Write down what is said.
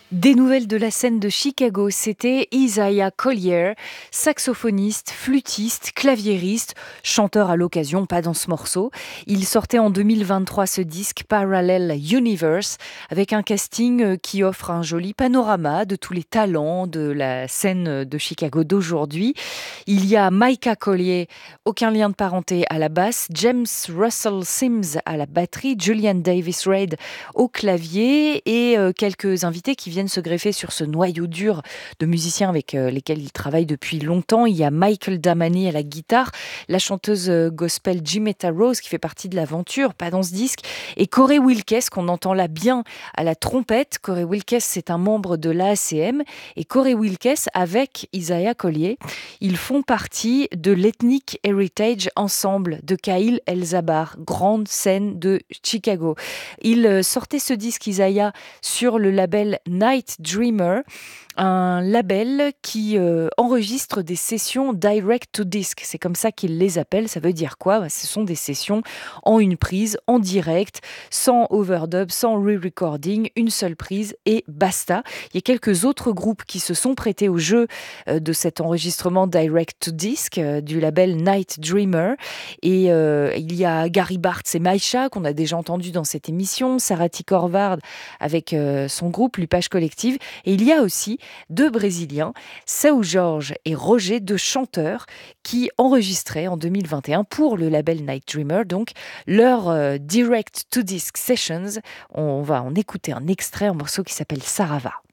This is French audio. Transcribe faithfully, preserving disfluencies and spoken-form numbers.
Des nouvelles de la scène de Chicago, c'était Isaiah Collier, saxophoniste, flûtiste, claviériste, chanteur à l'occasion, pas dans ce morceau. Il sortait en deux mille vingt-trois ce disque Parallel Universe avec un casting qui offre un joli panorama de tous les talents de la scène de Chicago d'aujourd'hui. Il y a Micah Collier, aucun lien de parenté, à la basse, James Russell Sims à la batterie, Julian Davis-Reid au clavier et euh, quelques invités qui viennent se greffer sur ce noyau dur de musiciens avec euh, lesquels il travaille depuis longtemps. Il y a Michael Damani à la guitare, la chanteuse euh, gospel Jimetta Rose qui fait partie de l'aventure, pas dans ce disque, et Corey Wilkes qu'on entend là bien à la trompette. Corey Wilkes, c'est un membre de l'A C M, et Corey Wilkes avec Isaiah Collier, ils font partie de l'Ethnic Heritage Ensemble de Kyle Elzabar, grande scène de Chicago. Il sortait ce disque Isaiah sur le label Night Dreamer, un label qui euh, enregistre des sessions direct to disc. C'est comme ça qu'ils les appellent. Ça veut dire quoi ? Bah, ce sont des sessions en une prise, en direct, sans overdub, sans re-recording, une seule prise et basta. Il y a quelques autres groupes qui se sont prêtés au jeu euh, de cet enregistrement direct to disc euh, du label Night Dreamer. Et euh, il y a Gary Bartz et Maïcha qu'on a déjà entendu dans cette émission, Sarah T. Corvard avec euh, son groupe Lupage Collective. Et il y a aussi deux Brésiliens, Seu Jorge et Roger, deux chanteurs qui enregistraient en deux mille vingt et un pour le label Night Dreamer, donc leur euh, Direct to Disc Sessions. On va en écouter un extrait, un morceau qui s'appelle Sarava.